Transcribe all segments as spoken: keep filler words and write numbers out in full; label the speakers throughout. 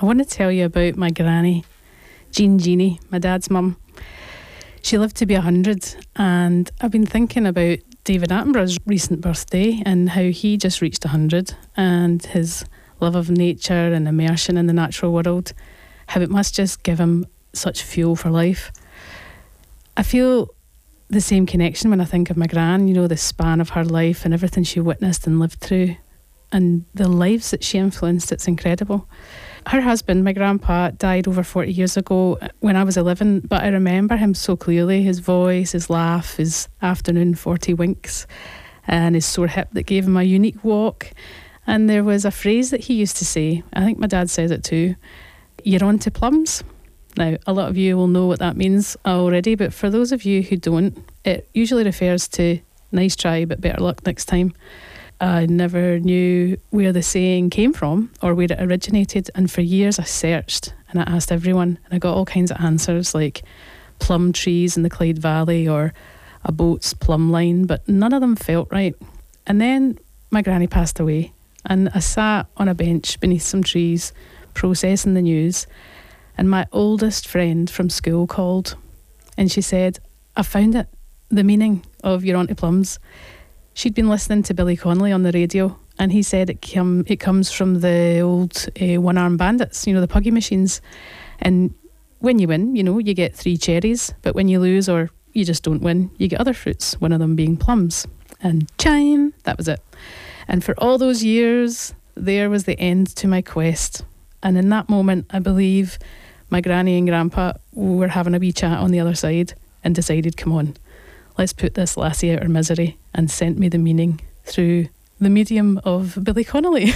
Speaker 1: I want to tell you about my granny, Jean Jeannie, my dad's mum. She lived to be one hundred, and I've been thinking about David Attenborough's recent birthday and how he just reached one hundred, and his love of nature and immersion in the natural world, how it must just give him such fuel for life. I feel the same connection when I think of my gran, you know, the span of her life and everything she witnessed and lived through, and the lives that she influenced. It's incredible. Her husband, my grandpa, died over forty years ago when I was eleven, but I remember him so clearly, his voice, his laugh, his afternoon forty winks, and his sore hip that gave him a unique walk. And there was a phrase that he used to say, I think my dad says it too, "You're on to plums." Now, a lot of you will know what that means already, but for those of you who don't, it usually refers to nice try but better luck next time. I never knew where the saying came from or where it originated, and for years I searched and I asked everyone, and I got all kinds of answers like plum trees in the Clyde Valley or a boat's plumb line, but none of them felt right. And then my granny passed away, and I sat on a bench beneath some trees processing the news, and my oldest friend from school called, and she said, "I found it, the meaning of You're Onto Plums." She'd been listening to Billy Connolly on the radio, and he said it come it comes from the old uh, one-armed bandits, you know, the puggy machines. And when you win, you know, you get three cherries, but when you lose or you just don't win, you get other fruits, one of them being plums. And chime, that was it. And for all those years, there was the end to my quest. And in that moment, I believe my granny and grandpa were having a wee chat on the other side and decided, come on, let's put this lassie out her misery, and sent me the meaning through the medium of Billy Connolly.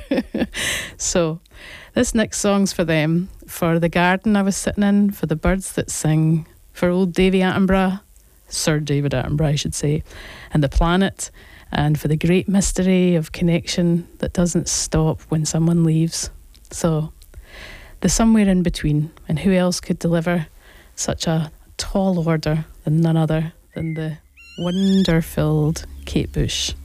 Speaker 1: So this next song's for them, for the garden I was sitting in, for the birds that sing, for old Davy Attenborough, Sir David Attenborough I should say, and the planet, and for the great mystery of connection that doesn't stop when someone leaves. So the somewhere in between, and who else could deliver such a tall order than none other than the wonder-filled Kate Bush.